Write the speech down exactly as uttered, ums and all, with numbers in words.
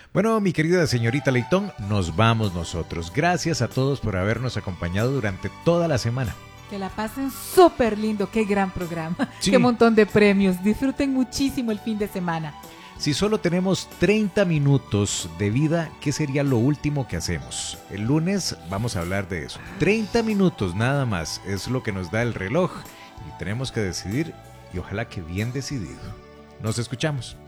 Bueno, mi querida señorita Leitón, nos vamos nosotros. Gracias a todos por habernos acompañado durante toda la semana. Que la pasen súper lindo, qué gran programa, Sí. qué montón de premios, disfruten muchísimo el fin de semana. Si solo tenemos treinta minutos de vida, ¿qué sería lo último que hacemos? El lunes vamos a hablar de eso. treinta minutos nada más es lo que nos da el reloj y tenemos que decidir y ojalá que bien decidido. Nos escuchamos.